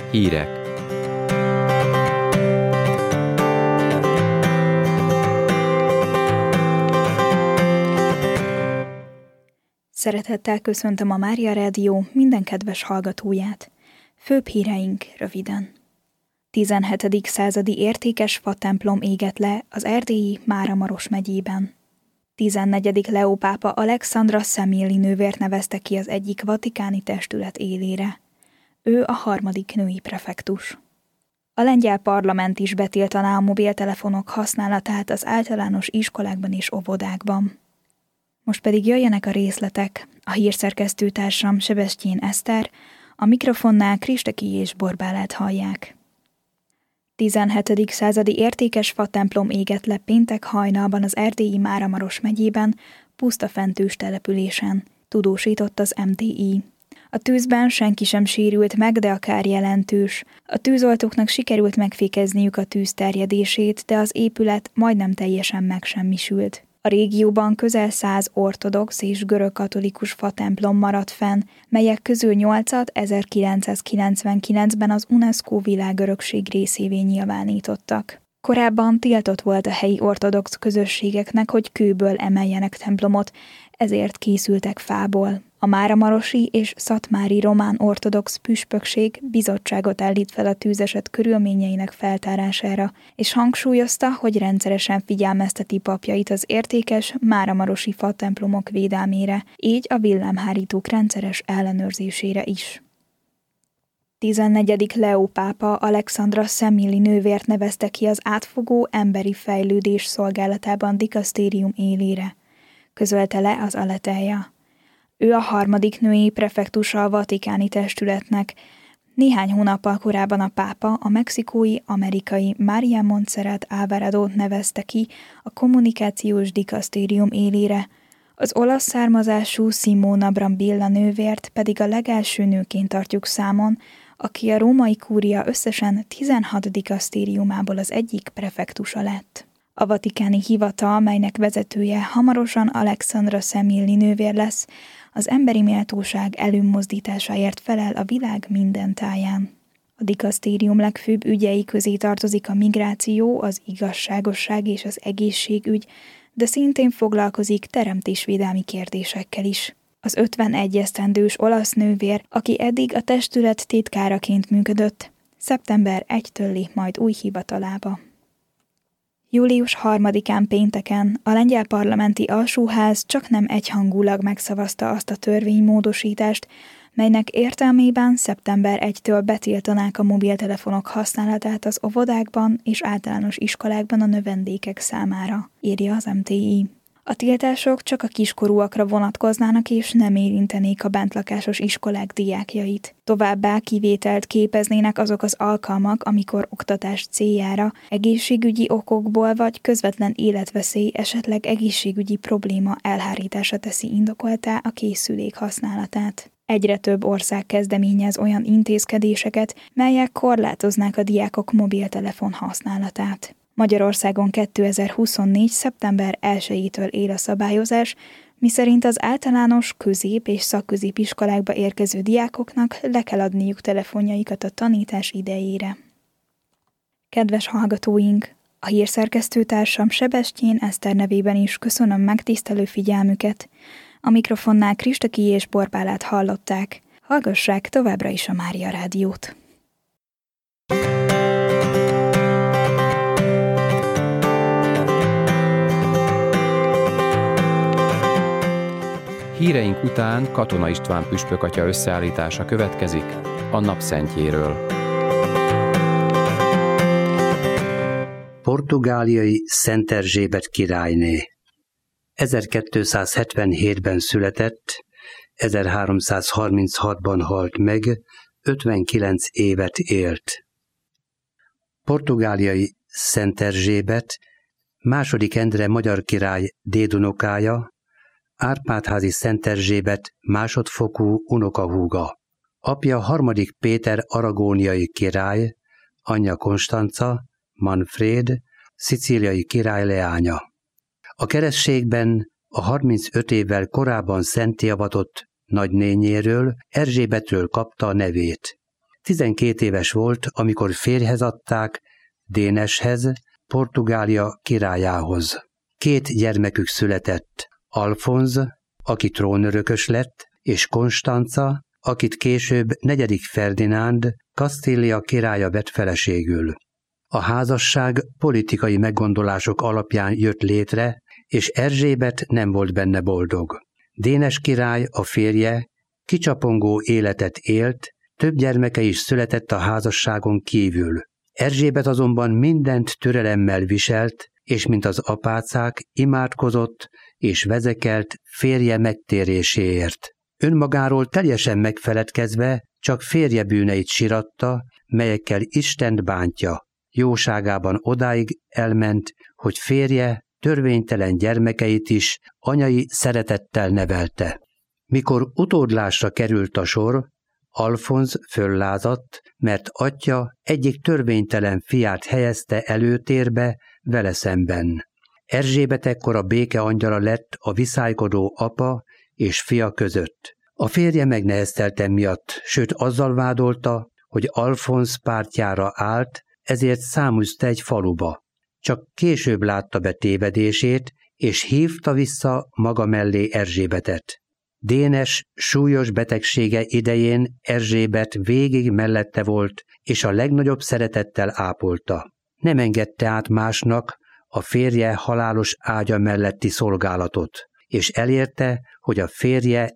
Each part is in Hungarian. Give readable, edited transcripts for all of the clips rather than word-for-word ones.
Hírek. Szeretettel köszöntöm a Mária Rádió minden kedves hallgatóját. Főbb híreink röviden. 17. századi értékes fatemplom égett le az erdélyi Máramaros megyében. 14. Leó pápa Alexandra Személi nővért nevezte ki az egyik vatikáni testület élére. Ő a 3. női prefektus. A lengyel parlament is betiltaná a mobiltelefonok használatát az általános iskolákban és óvodákban. Most pedig jöjjenek a részletek. A hírszerkesztőtársam Sebestyén Eszter, a mikrofonnál Kristeki és Borbálát hallják. 17. századi értékes fatemplom égett le péntek hajnalban az erdélyi Máramaros megyében, pusztafentős településen, tudósított az MTI. A tűzben senki sem sérült meg, de a kár jelentős. A tűzoltóknak sikerült megfékezniük a tűz terjedését, de az épület majdnem teljesen megsemmisült. A régióban közel 100 ortodox és görögkatolikus fatemplom maradt fenn, melyek közül 8-at 1999-ben az UNESCO világörökség részévé nyilvánítottak. Korábban tiltott volt a helyi ortodox közösségeknek, hogy kőből emeljenek templomot, ezért készültek fából. A máramarosi és szatmári román ortodox püspökség bizottságot állít fel a tűzeset körülményeinek feltárására, és hangsúlyozta, hogy rendszeresen figyelmezteti papjait az értékes máramarosi fatemplomok védelmére, így a villámhárítók rendszeres ellenőrzésére is. 14. Leó pápa Alexandra Személi nővért nevezte ki az átfogó emberi fejlődés szolgálatában dikasztérium élére, közölte le az Aletheia. Ő a 3. női prefektusa a vatikáni testületnek. Néhány hónappal korábban a pápa a mexikói-amerikai María Montserrat Alvaradót nevezte ki a kommunikációs dikasztérium élére, az olasz származású Simona Brambilla nővért pedig a legelső nőként tartjuk számon, aki a római kúria összesen 16 dikasztériumából az egyik prefektusa lett. A vatikáni hivatal, melynek vezetője hamarosan Alexandra Személi nővér lesz, az emberi méltóság előmozdításáért felel a világ minden táján. A dikasztérium legfőbb ügyei közé tartozik a migráció, az igazságosság és az egészségügy, de szintén foglalkozik teremtésvédelmi kérdésekkel is. Az 51 esztendős olasz nővér, aki eddig a testület titkáraként működött, szeptember 1-től lép majd új hivatalába. Július 3-án pénteken a lengyel parlamenti alsóház csaknem egyhangulag megszavazta azt a törvénymódosítást, melynek értelmében szeptember 1-től betiltanák a mobiltelefonok használatát az óvodákban és általános iskolákban a növendékek számára, írja az MTI. A tiltások csak a kiskorúakra vonatkoznának és nem érintenék a bentlakásos iskolák diákjait. Továbbá kivételt képeznének azok az alkalmak, amikor oktatás céljára, egészségügyi okokból vagy közvetlen életveszély, esetleg egészségügyi probléma elhárítása teszi indokolttá a készülék használatát. Egyre több ország kezdeményez olyan intézkedéseket, melyek korlátoznák a diákok mobiltelefon használatát. Magyarországon 2024. szeptember 1-től él a szabályozás, miszerint az általános, közép- és szakközépiskolákba érkező diákoknak le kell adniuk telefonjaikat a tanítás idejére. Kedves hallgatóink! A hírszerkesztőtársam Sebestyén Eszter nevében is köszönöm megtisztelő figyelmüket. A mikrofonnál Kristeki és Borbálát hallották. Hallgassák továbbra is a Mária Rádiót. Híreink után Katona István püspök atya összeállítása következik a napszentjéről. Portugáliai Szent Erzsébet királyné. 1277-ben született, 1336-ban halt meg, 59 évet élt. Portugáliai Szent Erzsébet, II. Endre magyar király dédunokája, Árpád-házi Szent Erzsébet másodfokú unokahúga. Apja 3. Péter aragóniai király, anyja Konstanca, Manfred, szicíliai király leánya. A keresztségben a 35 évvel korábban szentté avatott nagynényéről, Erzsébetről kapta a nevét. 12 éves volt, amikor férjhez adták Déneshez, Portugália királyához. 2 gyermekük született, Alfonz, aki trónörökös lett, és Konstanca, akit később 4. Ferdinánd, Kasztília királya vett feleségül. A házasság politikai meggondolások alapján jött létre, és Erzsébet nem volt benne boldog. Dénes király, a férje, kicsapongó életet élt, több gyermeke is született a házasságon kívül. Erzsébet azonban mindent türelemmel viselt, és mint az apácák imádkozott és vezekelt férje megtéréséért. Önmagáról teljesen megfeledkezve csak férje bűneit siratta, melyekkel Istent bántja. Jóságában odáig elment, hogy férje törvénytelen gyermekeit is anyai szeretettel nevelte. Mikor utódlásra került a sor, Alfonz föllázadt, mert atya egyik törvénytelen fiát helyezte előtérbe vele szemben. Erzsébet ekkor a béke angyala lett a viszálykodó apa és fia között. A férje megneheztelte miatt, sőt azzal vádolta, hogy Alfonz pártjára állt, ezért száműzte egy faluba. Csak később látta be tévedését, és hívta vissza maga mellé Erzsébetet. Dénes súlyos betegsége idején Erzsébet végig mellette volt, és a legnagyobb szeretettel ápolta. Nem engedte át másnak a férje halálos ágya melletti szolgálatot, és elérte, hogy a férje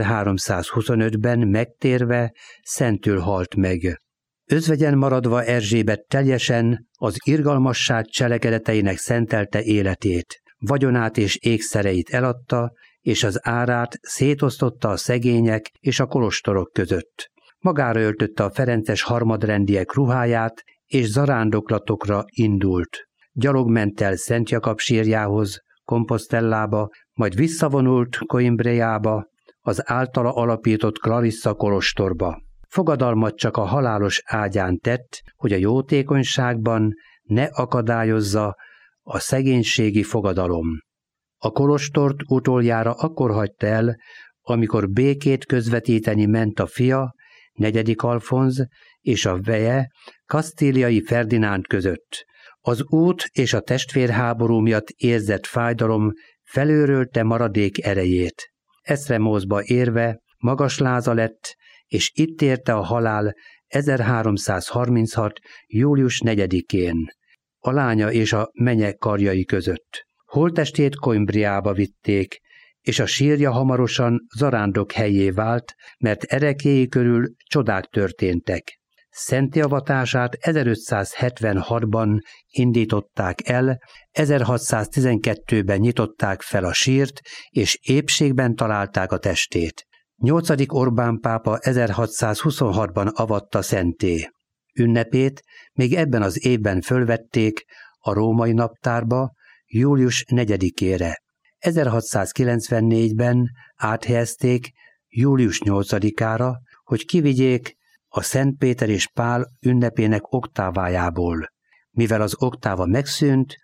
1325-ben megtérve szentül halt meg. Özvegyen maradva Erzsébet teljesen az irgalmasság cselekedeteinek szentelte életét, vagyonát és ékszereit eladta, és az árát szétosztotta a szegények és a kolostorok között. Magára öltötte a ferences harmadrendiek ruháját, és zarándoklatokra indult. Gyalog ment el Szent Jakab sírjához, Komposztellába, majd visszavonult Coimbrába, az általa alapított Clarissa kolostorba. Fogadalmat csak a halálos ágyán tett, hogy a jótékonyságban ne akadályozza a szegénységi fogadalom. A kolostort utoljára akkor hagyta el, amikor békét közvetíteni ment a fia, 4. Alfonz és a veje, kasztíliai Ferdinánd között. Az út és a testvérháború miatt érzett fájdalom felőrölte maradék erejét. Eszremózba érve magas láza lett, és itt érte a halál 1336. július 4-én, a lánya és a menye karjai között. Holttestét Coimbrába vitték, és a sírja hamarosan zarándok helyé vált, mert erekéi körül csodák történtek. Szentté avatását 1576-ban indították el, 1612-ben nyitották fel a sírt, és épségben találták a testét. 8. Orbán pápa 1626-ban avatta szentté. Ünnepét még ebben az évben fölvették a római naptárba, július 4-ére. 1694-ben áthelyezték július 8-ára, hogy kivigyék a Szent Péter és Pál ünnepének oktávájából. Mivel az oktáva megszűnt,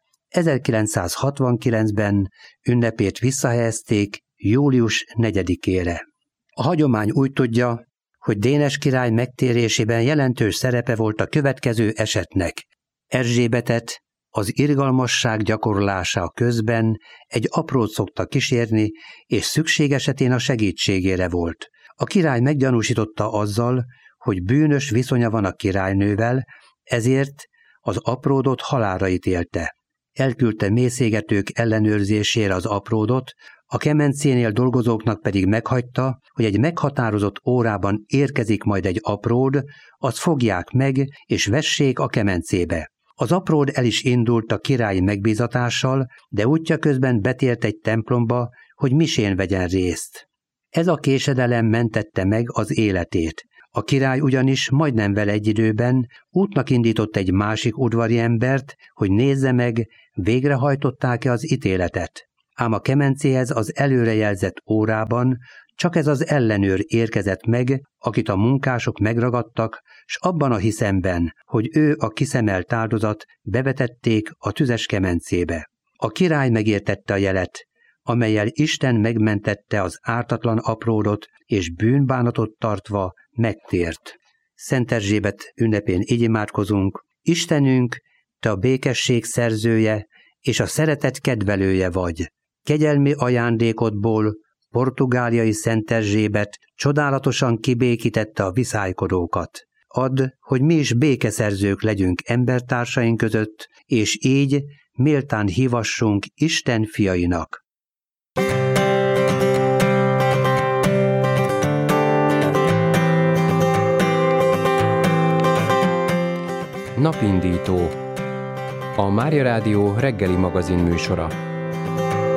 1969-ben ünnepét visszahelyezték július 4-ére. A hagyomány úgy tudja, hogy Dénes király megtérésében jelentős szerepe volt a következő esetnek. Erzsébetet az irgalmasság gyakorlása közben egy aprót szokta kísérni, és szükség esetén a segítségére volt. A király meggyanúsította azzal, hogy bűnös viszonya van a királynővel, ezért az apródot halálra ítélte. Elküldte mészégetők ellenőrzésére az apródot, a kemencénél dolgozóknak pedig meghagyta, hogy egy meghatározott órában érkezik majd egy apród, azt fogják meg és vessék a kemencébe. Az apród el is indult a királyi megbízatással, de útja közben betért egy templomba, hogy misén vegyen részt. Ez a késedelem mentette meg az életét. A király ugyanis majdnem vele egy időben útnak indított egy másik udvari embert, hogy nézze meg, végrehajtották-e az ítéletet. Ám a kemencéhez az előrejelzett órában csak ez az ellenőr érkezett meg, akit a munkások megragadtak, s abban a hiszemben, hogy ő a kiszemelt áldozat, bevetették a tüzes kemencébe. A király megértette a jelet, amellyel Isten megmentette az ártatlan apródot, és bűnbánatot tartva megtért. Szent Erzsébet ünnepén így imádkozunk: Istenünk, Te a békesség szerzője és a szeretet kedvelője vagy. Kegyelmi ajándékodból portugáliai Szent Erzsébet csodálatosan kibékítette a viszálykodókat. Add, hogy mi is békeszerzők legyünk embertársaink között, és így méltán hívassunk Isten fiainak. Napindító. A Mária Rádió reggeli magazin műsora.